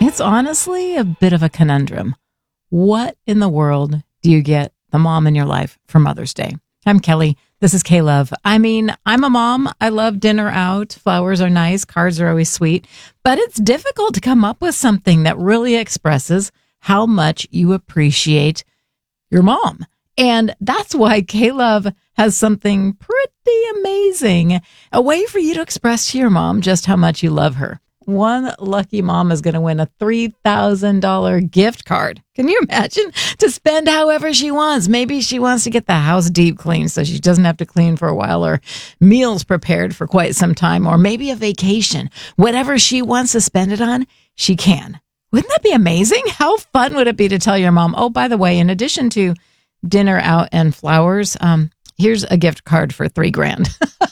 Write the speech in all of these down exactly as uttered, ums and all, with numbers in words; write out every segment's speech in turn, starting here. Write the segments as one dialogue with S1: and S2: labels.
S1: It's honestly a bit of a conundrum. What in the world do you get the mom in your life for Mother's Day? I'm Kelly. This is K-Love. I mean, I'm a mom. I love dinner out. Flowers are nice. Cards are always sweet. But it's difficult to come up with something that really expresses how much you appreciate your mom. And that's why K-Love has something pretty amazing. A way for you to express to your mom just how much you love her. One lucky mom is going to win a three thousand dollars gift card. Can you imagine? To spend however she wants. Maybe she wants to get the house deep cleaned so she doesn't have to clean for a while, or meals prepared for quite some time, or maybe a vacation. Whatever she wants to spend it on, she can. Wouldn't that be amazing? How fun would it be to tell your mom, oh, by the way, in addition to dinner out and flowers, um, here's a gift card for three grand.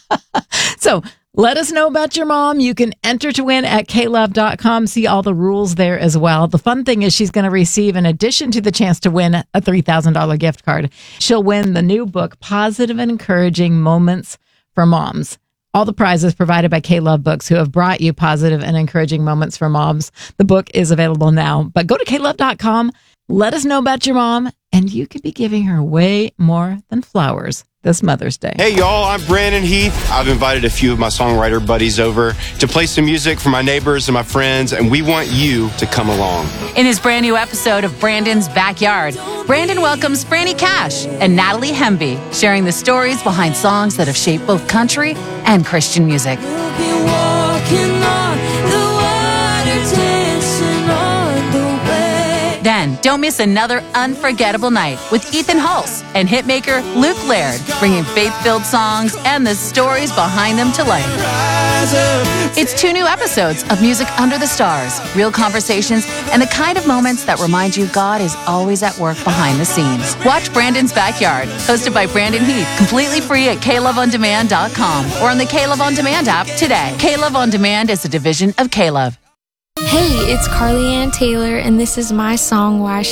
S1: So let us know about your mom. You can enter to win at K love dot com. See all the rules there as well. The fun thing is she's going to receive, in addition to the chance to win a three thousand dollars gift card, she'll win the new book, Positive and Encouraging Moments for Moms. All the prizes provided by K-Love Books, who have brought you positive and encouraging moments for moms. The book is available now, but go to K love dot com. Let us know about your mom, and you could be giving her way more than flowers this Mother's Day.
S2: Hey, y'all, I'm Brandon Heath. I've invited a few of my songwriter buddies over to play some music for my neighbors and my friends, and we want you to come along.
S3: In his brand new episode of Brandon's Backyard, Brandon welcomes Franny Cash and Natalie Hemby, sharing the stories behind songs that have shaped both country and Christian music.
S4: We'll be walking on the water, dancing on the way.
S3: Then, don't miss another unforgettable night with Ethan Hulse and hitmaker Luke Laird, bringing faith-filled songs and the stories behind them to life. It's two new episodes of Music Under the Stars, real conversations, and the kind of moments that remind you God is always at work behind the scenes. Watch Brandon's Backyard, hosted by Brandon Heath, completely free at K love on demand dot com or on the K-Love On Demand app today. K-Love On Demand is a division of K-Love.
S5: Hey, it's Carly Ann Taylor, and this is my song, Why Should